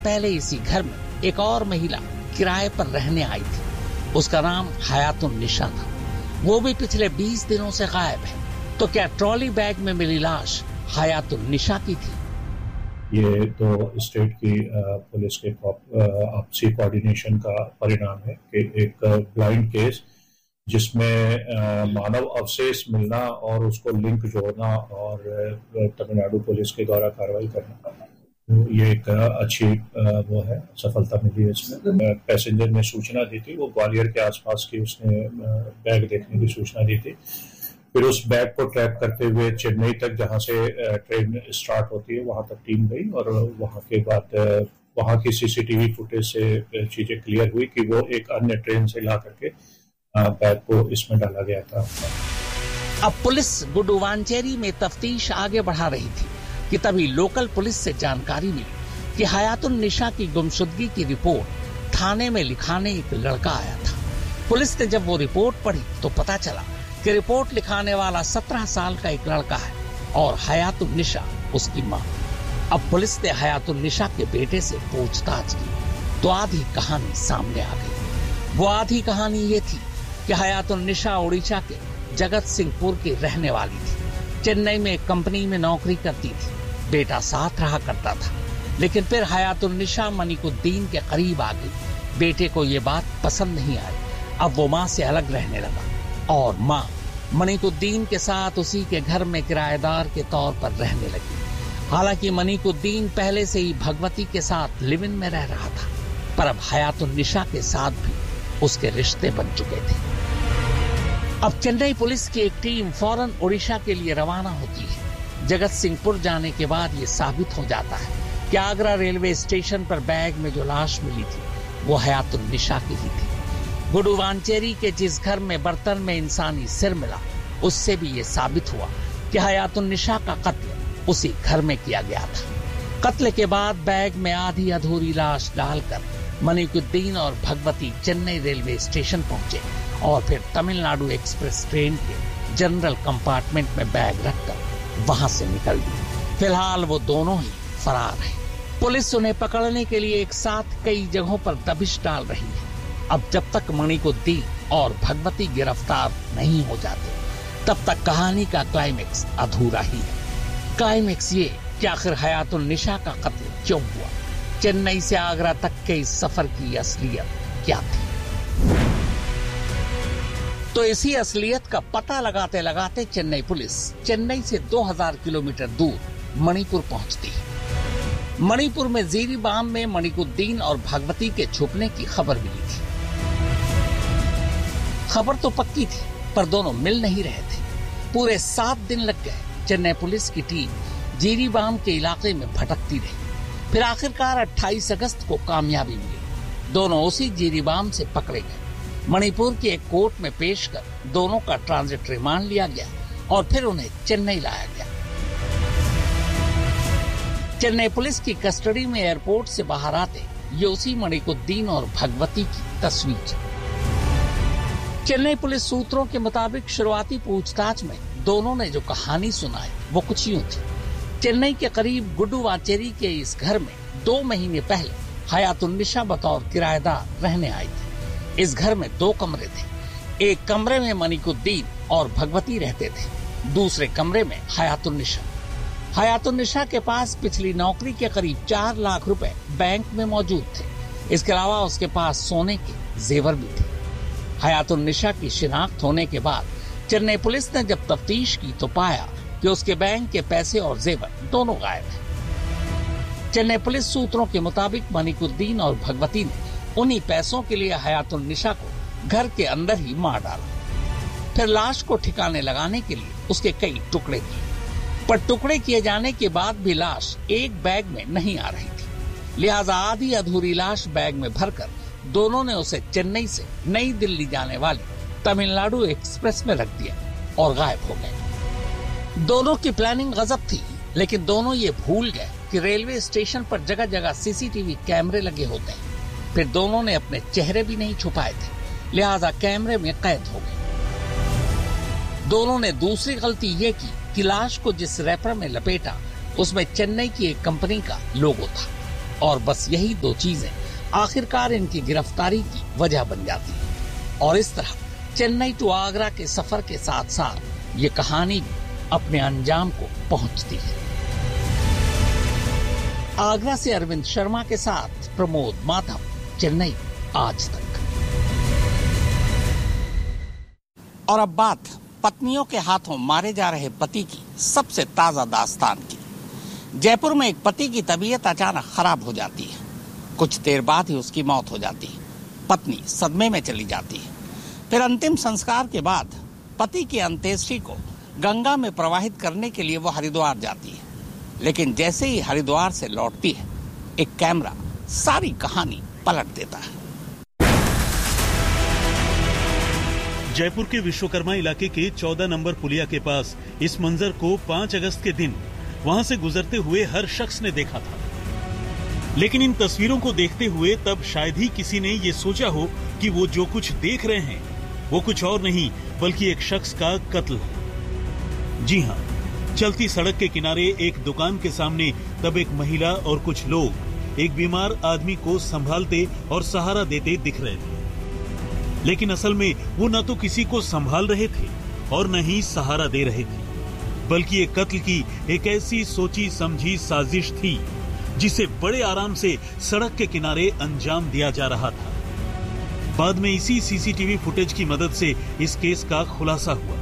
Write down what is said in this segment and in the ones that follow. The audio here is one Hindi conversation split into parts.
पहले इसी घर में एक और महिला किराए पर रहने आई थी। उसका नाम हयातुन्निसा था। वो भी पिछले 20 दिनों से गायब है। तो क्या ट्रॉली बैग में मिली लाश हयातुन्निसा की थी? ये तो स्टेट की पुलिस के आपसी कोऑर्डिनेशन का परिणाम है कि एक ब्लाइंड केस जिसमें मानव अवशेष मिलना और उसको लिंक जोड़ना और तमिलनाडु पुलिस के द्वारा कार्रवाई करना, तो ये एक अच्छी वो है, सफलता मिली है इसमें। पैसेंजर ने सूचना दी थी, वो ग्वालियर के आसपास की उसने बैग देखने की सूचना दी थी। फिर उस बैग को ट्रैक करते हुए चेन्नई तक, जहां से ट्रेन स्टार्ट होती है, वहां तक टीम गई और वहां के बाद वहां की सीसीटीवी फुटेज से चीजें क्लियर हुई कि वो एक अन्य ट्रेन से ला करके बैग को इसमें डाला गया था। अब पुलिस गुडुवांचेरी में तफ्तीश आगे बढ़ा रही थी कि तभी लोकल पुलिस से जानकारी मिली कि हयातुन्निसा की गुमशुदगी की रिपोर्ट थाने में लिखाने एक लड़का आया था। पुलिस ने जब वो रिपोर्ट पढ़ी तो पता चला कि रिपोर्ट लिखाने वाला 17 साल का एक लड़का है और हयातुन्निसा उसकी मां। अब पुलिस ने हयातुन्निसा के बेटे से पूछताछ की तो आधी कहानी सामने आ गई। वो आधी कहानी ये थी कि हयातुन्निसा ओडिशा के जगत सिंहपुर की रहने वाली थी। चेन्नई में एक कंपनी में नौकरी करती थी। बेटा साथ रहा करता था, लेकिन फिर हयातुन्निसा मनिकुद्दीन के करीब आ गई। बेटे को ये बात पसंद नहीं आई। अब वो माँ से अलग रहने लगा और माँ मनिकुद्दीन के साथ उसी के घर में किराएदार के तौर पर रहने लगी। हालांकि मनिकुद्दीन पहले से ही भगवती के साथ लिव इन में रह रहा था, पर अब हयातुन्निसा के साथ भी उसके रिश्ते बन चुके थे। अब चेन्नई पुलिस की एक टीम फौरन ओडिशा के लिए रवाना होती है। जगत सिंहपुर जाने के बाद ये साबित हो जाता है कि आगरा रेलवे स्टेशन पर बैग में जो लाश मिली थी वो हयातुन्निसा की ही थी। गुडुवांचेरी के जिस घर में बर्तन में इंसानी सिर मिला, उससे भी ये साबित हुआ कि हयातुन्निसा का कत्ल उसी घर में किया गया था। कत्ल के बाद बैग में आधी अधूरी लाश डालकर मनिकुद्दीन और भगवती चेन्नई रेलवे स्टेशन पहुंचे और फिर तमिलनाडु एक्सप्रेस ट्रेन के जनरल कंपार्टमेंट में बैग रखकर वहां से निकल गए। फिलहाल वो दोनों ही फरार हैं। पुलिस उन्हें पकड़ने के लिए एक साथ कई जगहों पर दबिश डाल रही है। अब जब तक मनिकुद्दीन और भगवती गिरफ्तार नहीं हो जाते, तब तक कहानी का क्लाइमेक्स अधूरा ही है। क्लाइमेक्स ये कि आखिर हयातुन्निसा का कत्ल क्यों हुआ, चेन्नई से आगरा तक के इस सफर की असलियत क्या थी। तो इसी असलियत का पता लगाते लगाते चेन्नई पुलिस चेन्नई से 2000 किलोमीटर दूर मणिपुर पहुंचती है। मणिपुर में जीरीबाम में मनिकुद्दीन और भगवती के छुपने की खबर मिली थी। खबर तो पक्की थी, पर दोनों मिल नहीं रहे थे। पूरे 7 दिन लग गए। चेन्नई पुलिस की टीम जीरीबाम के इलाके में भटकती रही। फिर आखिरकार 28 अगस्त को कामयाबी मिली। दोनों उसी जीरीबाम से पकड़े गए। मणिपुर के एक कोर्ट में पेश कर दोनों का ट्रांजिट रिमांड लिया गया और फिर उन्हें चेन्नई लाया गया। चेन्नई पुलिस की कस्टडी में एयरपोर्ट से बाहर आते ये उसी मनिकुद्दीन और भगवती की तस्वीर। चेन्नई पुलिस सूत्रों के मुताबिक शुरुआती पूछताछ में दोनों ने जो कहानी सुनाई वो कुछ यूं थी। चेन्नई के करीब गुडुवाचेरी के इस घर में 2 महीने पहले हयातुन्निसा बतौर किराएदार रहने आई थी। इस घर में 2 कमरे थे। एक कमरे में मनिकुद्दीन और भगवती रहते थे, दूसरे कमरे में हयातुन्निसा। हयातुन्निसा के पास पिछली नौकरी के करीब 4 लाख रुपए बैंक में मौजूद थे। इसके अलावा उसके पास सोने के जेवर भी थे। हयातुन्निसा की शिनाख्त होने के बाद चेन्नई पुलिस ने जब तफ्तीश की तो पाया कि उसके बैंक के पैसे और जेवर दोनों गायब हैं। चेन्नई पुलिस सूत्रों के मुताबिक मनिकुद्दीन और भगवती ने उन्हीं पैसों के लिए हयातुन्निसा को घर के अंदर ही मार डाला। फिर लाश को ठिकाने लगाने के लिए उसके कई टुकड़े किए, पर टुकड़े किए जाने के बाद भी लाश एक बैग में नहीं आ रही थी। लिहाजा आधी अधूरी लाश बैग में भरकर दोनों ने उसे चेन्नई से नई दिल्ली जाने वाली तमिलनाडु एक्सप्रेस में रख दिया और गायब हो गए। दोनों की प्लानिंग गजब थी, लेकिन दोनों ये भूल गए कि रेलवे स्टेशन पर जगह जगह सीसीटीवी कैमरे लगे होते हैं। फिर दोनों ने अपने चेहरे भी नहीं छुपाए थे, लिहाजा कैमरे में कैद हो गए। दोनों ने दूसरी गलती ये की कि लाश को जिस रैपर में लपेटा उसमें चेन्नई की एक कंपनी का लोगो था। और बस यही दो चीजें आखिरकार इनकी गिरफ्तारी की वजह बन जाती है। और इस तरह चेन्नई टू आगरा के सफर के साथ साथ ये कहानी भी अपने अंजाम को पहुंचती है। आगरा से अरविंद शर्मा के साथ प्रमोद माधव, चेन्नई आज तक। और अब बात पत्नियों के हाथों मारे जा रहे पति की सबसे ताजा दास्तान की। जयपुर में एक पति की तबीयत अचानक खराब हो जाती है। कुछ देर बाद ही उसकी मौत हो जाती है। पत्नी सदमे में चली जाती है। फिर अंतिम संस्कार के बाद पति की अंत्येष्टि को गंगा में प्रवाहित करने के लिए वो हरिद्वार जाती है। लेकिन जैसे ही हरिद्वार से लौटती है, एक कैमरा सारी कहानी पलट देता है। जयपुर के विश्वकर्मा इलाके के 14 नंबर पुलिया के पास इस मंजर को 5 अगस्त के दिन वहां से गुजरते हुए हर शख्स ने देखा था। लेकिन इन तस्वीरों को देखते हुए तब शायद ही किसी ने ये सोचा हो कि वो जो कुछ देख रहे हैं वो कुछ और नहीं बल्कि एक शख्स का कत्ल है। जी हाँ, चलती सड़क के किनारे एक दुकान के सामने तब एक महिला और कुछ लोग एक बीमार आदमी को संभालते और सहारा देते दिख रहे थे। लेकिन असल में वो न तो किसी को संभाल रहे थे और न ही सहारा दे रहे थे, बल्कि एक कत्ल की एक ऐसी सोची समझी साजिश थी जिसे बड़े आराम से सड़क के किनारे अंजाम दिया जा रहा था। बाद में इसी सीसीटीवी फुटेज की मदद से इस केस का खुलासा हुआ।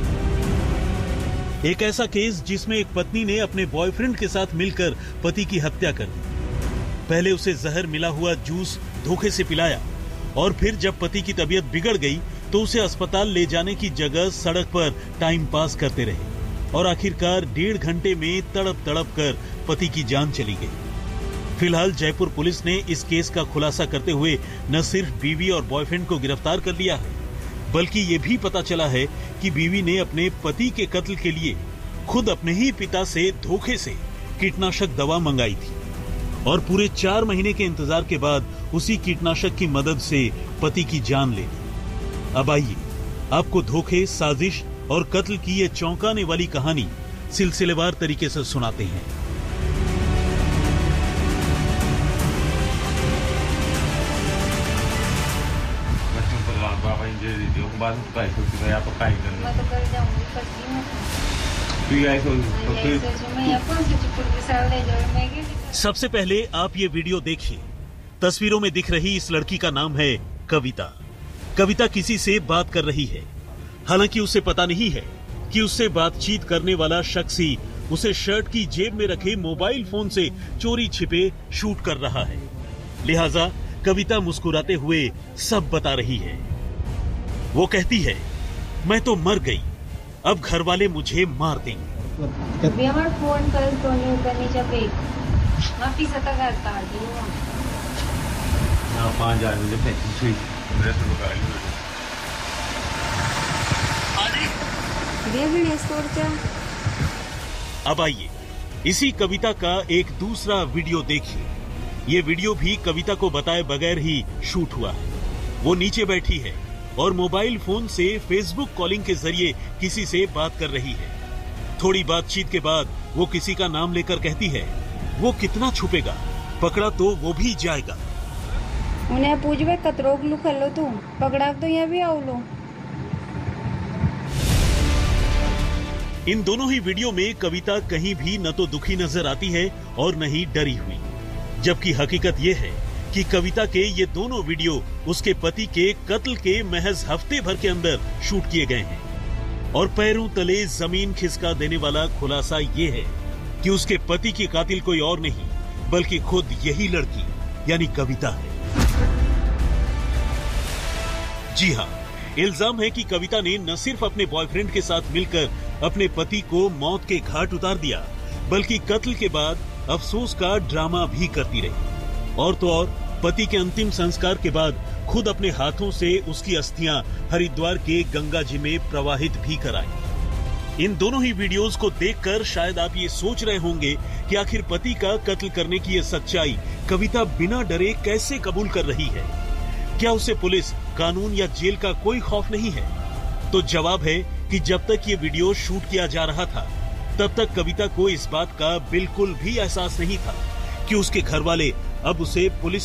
एक ऐसा केस जिसमें एक पत्नी ने अपने बॉयफ्रेंड के साथ मिलकर पति की हत्या कर दी। पहले उसे जहर मिला हुआ जूस धोखे से पिलाया और फिर जब पति की तबीयत बिगड़ गई तो उसे अस्पताल ले जाने की जगह सड़क पर टाइम पास करते रहे और आखिरकार 1.5 घंटे में तड़प तड़प कर पति की जान चली गई। फिलहाल जयपुर पुलिस ने इस केस का खुलासा करते हुए न सिर्फ बीवी और बॉयफ्रेंड को गिरफ्तार कर लिया है, बल्कि ये भी पता चला है कि बीवी ने अपने पति के कत्ल के लिए खुद अपने ही पिता से धोखे से कीटनाशक दवा मंगाई थी और पूरे 4 महीने के इंतजार के बाद उसी कीटनाशक की मदद से पति की जान ले ली। अब आइए आपको धोखे, साजिश और कत्ल की ये चौंकाने वाली कहानी सिलसिलेवार तरीके से सुनाते हैं। सबसे पहले आप ये वीडियो देखिए। तस्वीरों में दिख रही इस लड़की का नाम है कविता। कविता किसी से बात कर रही है। हालांकि उसे पता नहीं है कि उससे बातचीत करने वाला शख्स ही उसे शर्ट की जेब में रखे मोबाइल फोन से चोरी छिपे शूट कर रहा है। लिहाजा कविता मुस्कुराते हुए सब बता रही है। वो कहती है, मैं तो मर गई, अब घर वाले मुझे मार देंगे। फोन अब आइए इसी कविता का एक दूसरा वीडियो देखिए। ये वीडियो भी कविता को बताए बगैर ही शूट हुआ है। वो नीचे बैठी है और मोबाइल फोन से फेसबुक कॉलिंग के जरिए किसी से बात कर रही है। थोड़ी बातचीत के बाद वो किसी का नाम लेकर कहती है, वो कितना छुपेगा, पकड़ा तो वो भी जाएगा। उन्हें पूछवे कतरोग लू खलो तू पकड़ा तो यहाँ भी आओ लो। इन दोनों ही वीडियो में कविता कहीं भी न तो दुखी नजर आती है और न ही डरी हुई, जबकि हकीकत ये है कि कविता के ये दोनों वीडियो उसके पति के कत्ल के महज हफ्ते भर के अंदर शूट किए गए हैं। और पैरों तले जमीन खिसका देने वाला खुलासा ये है कि उसके पति की कातिल कोई और नहीं बल्कि खुद यही लड़की यानी कविता है। जी हाँ, इल्जाम है कि कविता ने न सिर्फ अपने बॉयफ्रेंड के साथ मिलकर अपने पति को मौत के घाट उतार दिया, बल्कि कत्ल के बाद अफसोस का ड्रामा भी करती रही। और तो और पति के अंतिम संस्कार के बाद खुद अपने हाथों से उसकी अस्थियां हरिद्वार के गंगा जी में प्रवाहित भी कराई। इन दोनों ही वीडियोस को देखकर शायद आप ये सोच रहे होंगे कि आखिर पति का कत्ल करने की ये सच्चाई कविता बिना डरे कैसे कबूल कर रही है। क्या उसे पुलिस, कानून या जेल का कोई खौफ नहीं है? तो जवाब है कि जब तक ये वीडियो शूट किया जा रहा था तब तक कविता को इस बात का बिल्कुल भी एहसास नहीं था कि उसके घर वाले अब उसे पुलिस